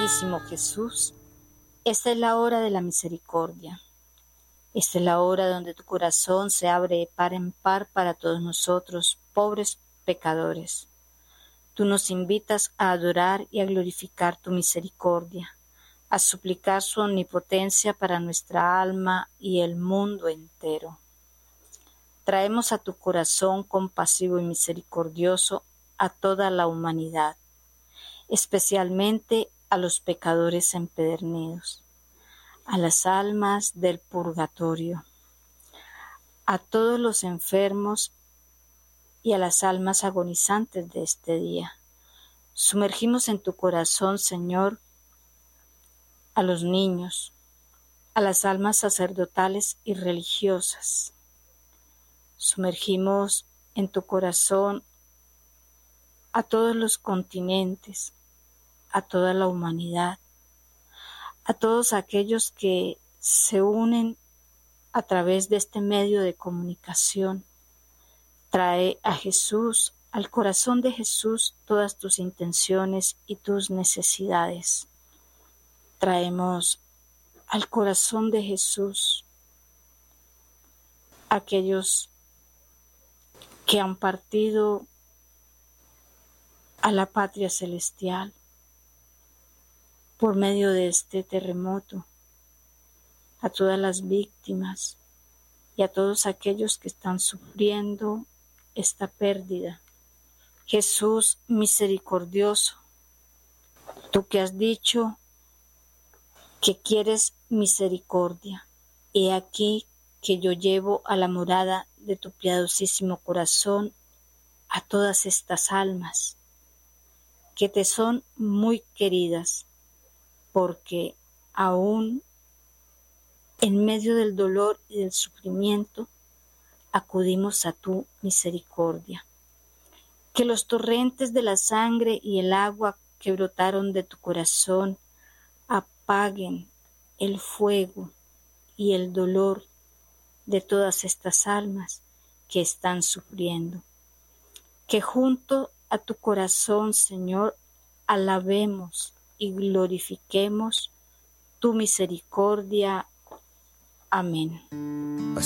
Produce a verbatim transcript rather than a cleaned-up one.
amadísimo Jesús, esta es la hora de la misericordia. Esta es la hora donde tu corazón se abre de par en par para todos nosotros, pobres pecadores. Tú nos invitas a adorar y a glorificar tu misericordia, a suplicar su omnipotencia para nuestra alma y el mundo entero. Traemos a tu corazón compasivo y misericordioso a toda la humanidad, especialmente a los pecadores empedernidos, a las almas del purgatorio, a todos los enfermos y a las almas agonizantes de este día. Sumergimos en tu corazón, Señor, a los niños, a las almas sacerdotales y religiosas. Sumergimos en tu corazón a todos los continentes, a toda la humanidad, a todos aquellos que se unen a través de este medio de comunicación. Trae a Jesús, al corazón de Jesús, todas tus intenciones y tus necesidades. Traemos al corazón de Jesús aquellos que han partido a la patria celestial por medio de este terremoto, a todas las víctimas y a todos aquellos que están sufriendo esta pérdida. Jesús misericordioso, tú que has dicho que quieres misericordia, he aquí que yo llevo a la morada de tu piadosísimo corazón a todas estas almas que te son muy queridas, porque aún en medio del dolor y del sufrimiento acudimos a tu misericordia. Que los torrentes de la sangre y el agua que brotaron de tu corazón apaguen el fuego y el dolor de todas estas almas que están sufriendo. Que junto a tu corazón, Señor, alabemos y glorifiquemos tu misericordia. Amén.